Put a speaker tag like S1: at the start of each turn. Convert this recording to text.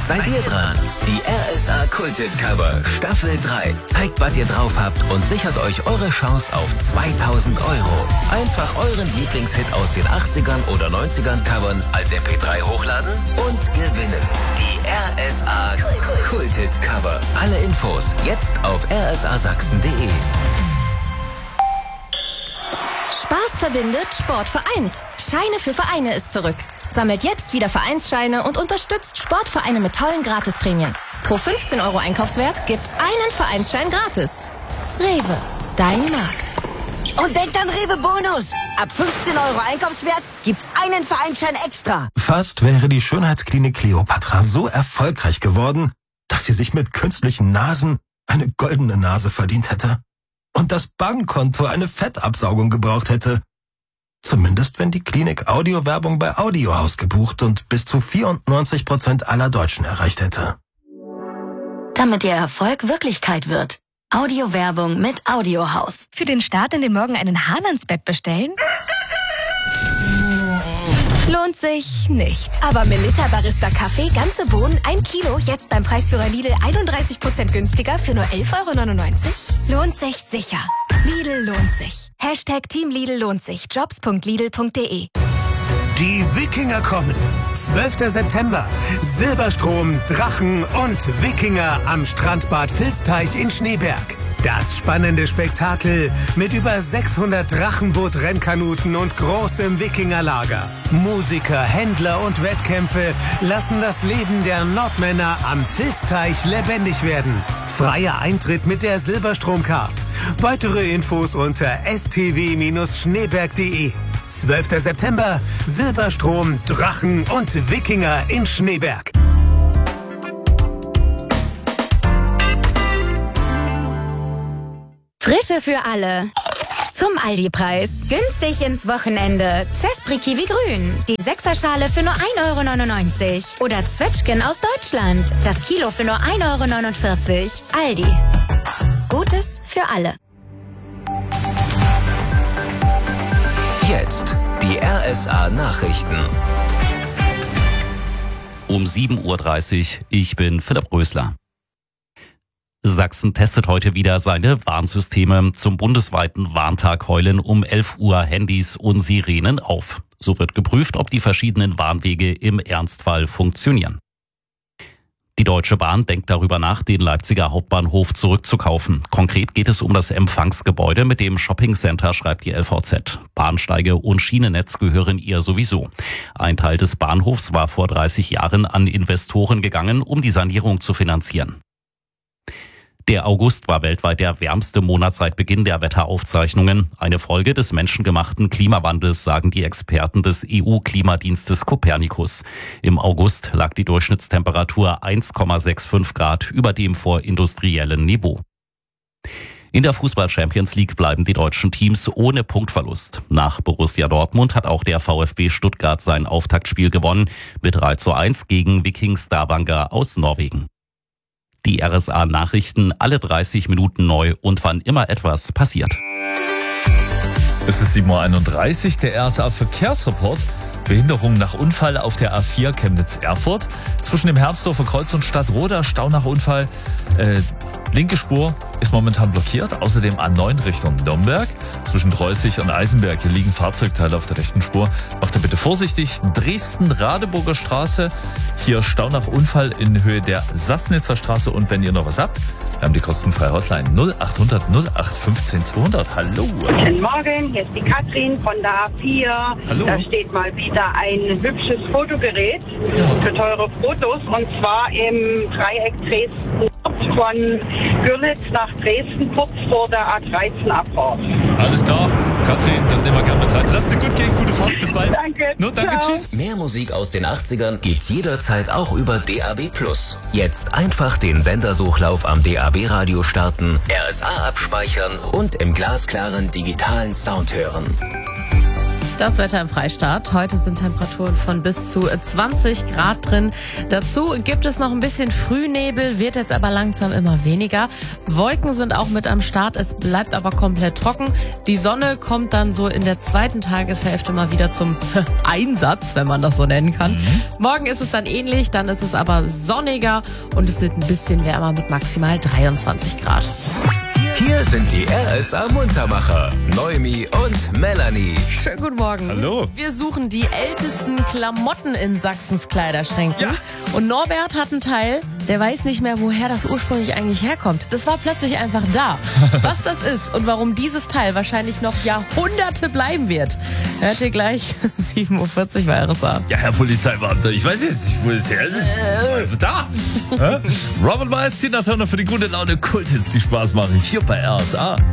S1: seid ihr dran. Die RSA Kulthit Cover Staffel 3 zeigt, was ihr drauf habt und sichert euch eure Chance auf 2000 €. Einfach euren Lieblingshit aus den 80ern oder 90ern covern, als MP3 hochladen und gewinnen. Die RSA Kulthit Cover. Alle Infos jetzt auf rsasachsen.de.
S2: Spaß verbindet, Sport vereint. Scheine für Vereine ist zurück. Sammelt jetzt wieder Vereinsscheine und unterstützt Sportvereine mit tollen Gratisprämien. Pro 15 € Einkaufswert gibt's einen Vereinsschein gratis. Rewe, dein Markt.
S3: Und denkt an Rewe Bonus. Ab 15 € Einkaufswert gibt's einen Vereinsschein extra.
S4: Fast wäre die Schönheitsklinik Kleopatra so erfolgreich geworden, dass sie sich mit künstlichen Nasen eine goldene Nase verdient hätte. Und das Bankkonto eine Fettabsaugung gebraucht hätte. Zumindest wenn die Klinik Audiowerbung bei Audiohaus gebucht und bis zu 94% aller Deutschen erreicht hätte.
S2: Damit Ihr Erfolg Wirklichkeit wird. Audiowerbung mit Audiohaus.
S5: Für den Start in den Morgen einen Hahn ans Bett bestellen? Lohnt sich nicht. Aber Melitta Barista Kaffee, ganze Bohnen, 1 Kilo, jetzt beim Preisführer Lidl 31% günstiger für nur 11,99 €? Lohnt sich sicher. Lidl lohnt sich. Hashtag Team Lidl lohnt sich. Jobs.lidl.de.
S6: Die Wikinger kommen. 12. September. Silberstrom, Drachen und Wikinger am Strandbad Vilsteich in Schneeberg. Das spannende Spektakel mit über 600 Drachenboot-Rennkanuten und großem Wikingerlager. Musiker, Händler und Wettkämpfe lassen das Leben der Nordmänner am Vilsteich lebendig werden. Freier Eintritt mit der Silberstromcard. Weitere Infos unter stw-schneeberg.de. 12. September, Silberstrom, Drachen und Wikinger in Schneeberg.
S7: Frische für alle. Zum Aldi-Preis. Günstig ins Wochenende. Zespri Kiwi Grün. Die 6er-Schale für nur 1,99 €. Oder Zwetschgen aus Deutschland. Das Kilo für nur 1,49 €. Aldi. Gutes für alle.
S1: Jetzt die RSA Nachrichten.
S8: Um 7:30 Uhr, ich bin Philipp Rösler. Sachsen testet heute wieder seine Warnsysteme. Zum bundesweiten Warntag heulen um 11 Uhr Handys und Sirenen auf. So wird geprüft, ob die verschiedenen Warnwege im Ernstfall funktionieren. Die Deutsche Bahn denkt darüber nach, den Leipziger Hauptbahnhof zurückzukaufen. Konkret geht es um das Empfangsgebäude mit dem Shoppingcenter, schreibt die LVZ. Bahnsteige und Schienennetz gehören ihr sowieso. Ein Teil des Bahnhofs war vor 30 Jahren an Investoren gegangen, um die Sanierung zu finanzieren. Der August war weltweit der wärmste Monat seit Beginn der Wetteraufzeichnungen. Eine Folge des menschengemachten Klimawandels, sagen die Experten des EU-Klimadienstes Copernicus. Im August lag die Durchschnittstemperatur 1,65 Grad über dem vorindustriellen Niveau. In der Fußball-Champions League bleiben die deutschen Teams ohne Punktverlust. Nach Borussia Dortmund hat auch der VfB Stuttgart sein Auftaktspiel gewonnen mit 3:1 gegen Viking Stavanger aus Norwegen. Die RSA-Nachrichten alle 30 Minuten neu und wann immer etwas passiert.
S9: Es ist 7:31 Uhr, der RSA-Verkehrsreport. Behinderung nach Unfall auf der A4 Chemnitz-Erfurt. Zwischen dem Herbstdorfer Kreuz und Stadtroda Stau nach Unfall. Linke Spur ist momentan blockiert. Außerdem A9 Richtung Nürnberg. Zwischen Treusig und Eisenberg. Hier liegen Fahrzeugteile auf der rechten Spur. Macht ihr bitte vorsichtig. Dresden-Radeburger Straße. Hier Stau nach Unfall in Höhe der Sassnitzer Straße. Und wenn ihr noch was habt, wir haben die kostenfreie Hotline 0800 08 15 200. Hallo.
S10: Guten Morgen, hier ist die Katrin von der A4.
S9: Hallo.
S10: Da steht mal wieder ein hübsches Fotogerät für teure Fotos. Und zwar im Dreieck Dresden von Görlitz nach Dresden, kurz vor der A13 Abfahrt.
S9: Alles klar. Katrin, das nehmen wir gerne mit rein. Lass dir gut gehen, gute Fahrt, bis bald.
S10: Danke.
S9: No, danke,
S10: Ciao.
S9: tschüss.
S1: Mehr Musik aus den 80ern gibt's jederzeit auch über DAB+. Jetzt einfach den Sendersuchlauf am DAB-Radio starten, RSA abspeichern und im glasklaren digitalen Sound hören.
S11: Das Wetter im Freistaat. Heute sind Temperaturen von bis zu 20 Grad drin. Dazu gibt es noch ein bisschen Frühnebel, wird jetzt aber langsam immer weniger. Wolken sind auch mit am Start, es bleibt aber komplett trocken. Die Sonne kommt dann so in der zweiten Tageshälfte mal wieder zum Einsatz, wenn man das so nennen kann. Morgen ist es dann ähnlich, dann ist es aber sonniger und es wird ein bisschen wärmer mit maximal 23 Grad.
S1: Hier sind die RSA Muntermacher, Noemi und Melanie.
S11: Schönen guten Morgen.
S9: Hallo.
S11: Wir suchen die ältesten Klamotten in Sachsens Kleiderschränken.
S9: Ja.
S11: Und Norbert hat einen Teil, der weiß nicht mehr, woher das ursprünglich eigentlich herkommt. Das war plötzlich einfach da. Was das ist und warum dieses Teil wahrscheinlich noch Jahrhunderte bleiben wird, hört ihr gleich 7.40 Uhr bei RSA.
S9: Ja, Herr Polizeibeamter, ich weiß jetzt nicht, wo es her ist. Da! Robin Miles, Tina Turner für die gute Laune Kulthits, die Spaß machen. Hier bei RSA.